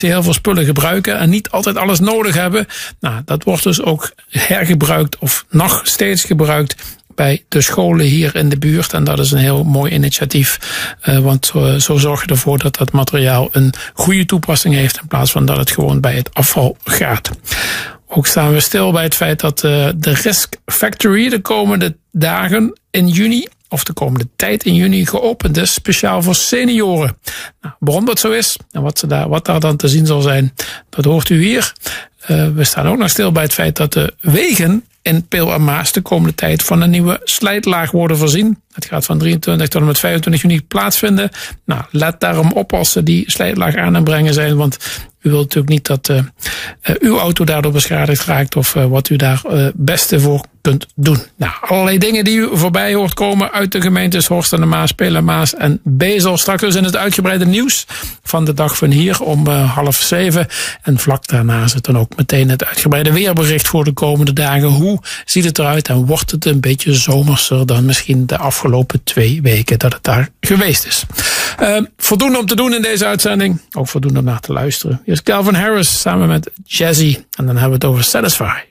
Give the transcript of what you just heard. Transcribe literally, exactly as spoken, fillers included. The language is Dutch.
heel veel spullen gebruiken en niet altijd alles nodig hebben. Nou, dat wordt dus ook hergebruikt of nog steeds gebruikt bij de scholen hier in de buurt. En dat is een heel mooi initiatief. Uh, want zo, zo zorg je ervoor dat dat materiaal een goede toepassing heeft in plaats van dat het gewoon bij het afval gaat. Ook staan we stil bij het feit dat uh, de Risk Factory de komende dagen in juni, of de komende tijd in juni, geopend is, speciaal voor senioren. Nou, waarom dat zo is en wat, ze daar, wat daar dan te zien zal zijn, dat hoort u hier. Uh, we staan ook nog stil bij het feit dat de wegen in Peel en Maas de komende tijd van een nieuwe slijtlaag worden voorzien. Het gaat van drieëntwintig tot en met vijfentwintig juni plaatsvinden. Nou, let daarom op als ze die slijtlaag aan en brengen zijn, want u wilt natuurlijk niet dat uh, uh, uw auto daardoor beschadigd raakt of uh, wat u daar uh, beste voor kunt doen. Nou, allerlei dingen die u voorbij hoort komen uit de gemeentes Horst en de Maas, Peel en Maas en Bezel. Straks dus in het uitgebreide nieuws van de dag van hier om uh, half zeven. En vlak daarna zit dan ook meteen het uitgebreide weerbericht voor de komende dagen. Hoe ziet het eruit en wordt het een beetje zomerser dan misschien de afgelopen twee weken dat het daar geweest is. Uh, voldoende om te doen in deze uitzending. Ook voldoende om naar te luisteren. Hier is Calvin Harris samen met Jazzy. En dan hebben we het over Satisfy.